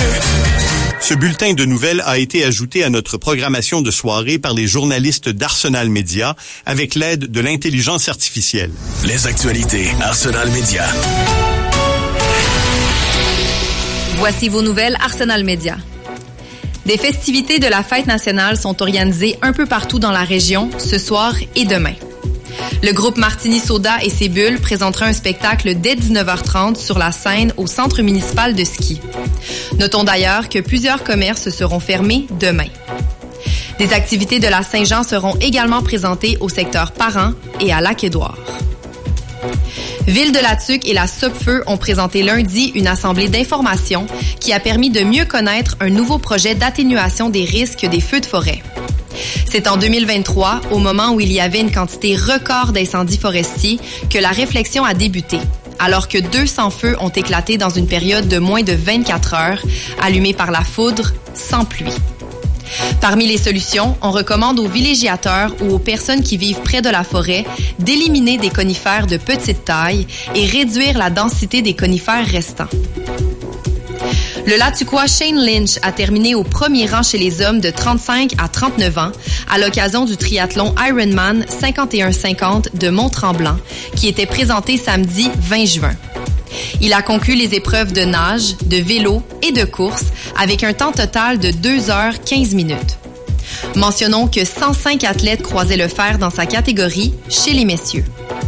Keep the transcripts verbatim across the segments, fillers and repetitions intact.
Ce bulletin de nouvelles a été ajouté à notre programmation de soirée par les journalistes d'Arsenal Média avec l'aide de l'intelligence artificielle. Les actualités Arsenal Média. Voici vos nouvelles Arsenal Média. Des festivités de la fête nationale sont organisées un peu partout dans la région ce soir et demain. Le groupe Martini Soda et ses bulles présentera un spectacle dès dix-neuf heures trente sur la scène au centre municipal de ski. Notons d'ailleurs que plusieurs commerces seront fermés demain. Des activités de la Saint-Jean seront également présentées au secteur Parent et à Lac-Édouard. Ville de la Tuque et la Sopfeu ont présenté lundi une assemblée d'information qui a permis de mieux connaître un nouveau projet d'atténuation des risques des feux de forêt. C'est en deux mille vingt-trois, au moment où il y avait une quantité record d'incendies forestiers, que la réflexion a débuté, alors que deux cents feux ont éclaté dans une période de moins de vingt-quatre heures, allumés par la foudre, sans pluie. Parmi les solutions, on recommande aux villégiateurs ou aux personnes qui vivent près de la forêt d'éliminer des conifères de petite taille et réduire la densité des conifères restants. Le Latuquois Shane Lynch a terminé au premier rang chez les hommes de trente-cinq à trente-neuf ans à l'occasion du triathlon Ironman cinquante et un cinquante de Mont-Tremblant qui était présenté samedi vingt juin. Il a conclu les épreuves de nage, de vélo et de course avec un temps total de deux heures quinze minutes. Mentionnons que cent cinq athlètes croisaient le fer dans sa catégorie chez les messieurs.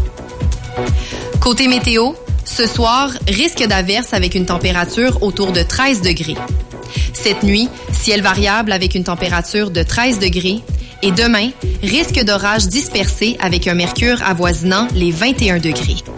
Côté météo, ce soir, risque d'averse avec une température autour de treize degrés. Cette nuit, ciel variable avec une température de treize degrés. Et demain, risque d'orage dispersé avec un mercure avoisinant les vingt et un degrés.